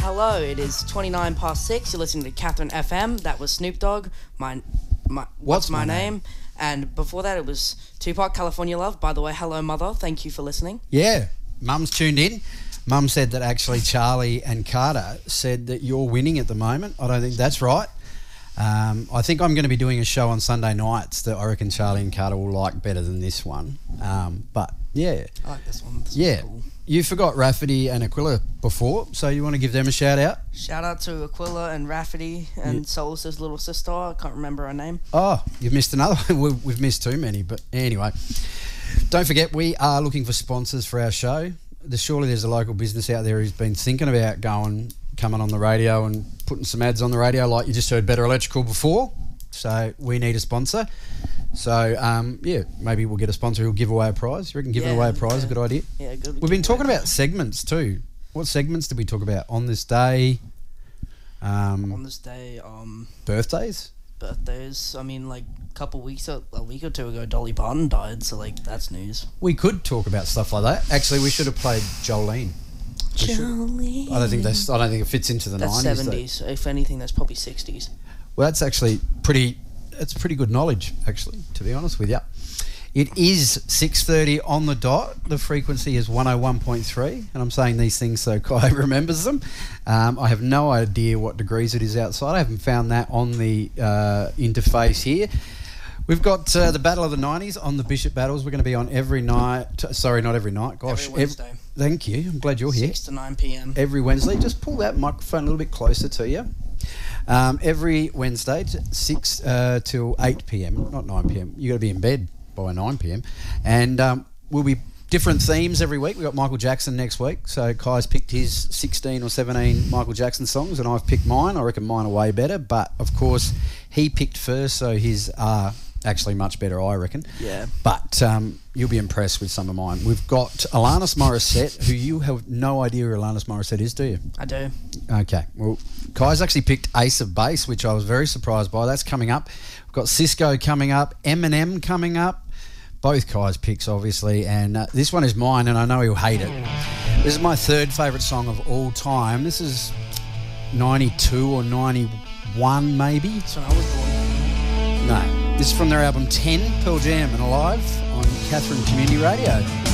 hello. It is 29 past 6. You're listening to Catherine FM. That was Snoop Dogg. What's my name? And before that, it was Tupac, California Love. By the way, hello, Mother. Thank you for listening. Yeah, Mum's tuned in. Mum said that actually Charlie and Carter said that you're winning at the moment. I don't think that's right. I think I'm going to be doing a show on Sunday nights that I reckon Charlie and Carter will like better than this one. But, yeah. I like this one. This yeah. Cool. You forgot Rafferty and Aquila before, so you want to give them a shout out? Shout out to Aquila and Rafferty and Solis's little sister. I can't remember her name. Oh, you've missed another one. We've missed too many, but anyway. Don't forget, we are looking for sponsors for our show. Surely there's a local business out there who's been thinking about coming on the radio and putting some ads on the radio, like you just heard Better Electrical before. So we need a sponsor. So, maybe we'll get a sponsor who'll give away a prize. You reckon giving away a prize is a good idea? Yeah, good. We've been talking about segments too. What segments did we talk about on this day? On this day, birthdays? Birthdays. I mean, like a week or two ago, Dolly Parton died, so like that's news. We could talk about stuff like that. Actually, we should have played Jolene. Jolene. I don't think it fits into the 90s. That's 70s. If anything, that's probably 60s. Well, that's actually it's pretty good knowledge, actually, to be honest with you. It is 6:30 on the dot. The frequency is 101.3, and I'm saying these things so Kai remembers them. I have no idea what degrees it is outside. I haven't found that on the interface here. We've got the Battle of the 90s on the Bishop Battles. We're going to be on every night. Sorry, not every night. Gosh. Every Wednesday. Thank you. I'm glad you're here. 6 to 9 p.m. Every Wednesday. Just pull that microphone a little bit closer to you. Every Wednesday, 6 till 8 p.m, not 9 p.m. You've got to be in bed by 9 p.m. And we'll be different themes every week. We've got Michael Jackson next week. So Kai's picked his 16 or 17 Michael Jackson songs and I've picked mine. I reckon mine are way better. But, of course, he picked first, so his are actually much better, I reckon. Yeah. But you'll be impressed with some of mine. We've got Alanis Morissette, who you have no idea who Alanis Morissette is, do you? I do. Okay. Well, Kai's actually picked Ace of Base, which I was very surprised by. That's coming up. We've got Cisco coming up, Eminem coming up. Both Kai's picks, obviously. And this one is mine, and I know he'll hate it. This is my third favourite song of all time. This is 92 or 91, maybe. That's when I was born. No. This is from their album 10, Pearl Jam, and Alive on Catherine Community Radio.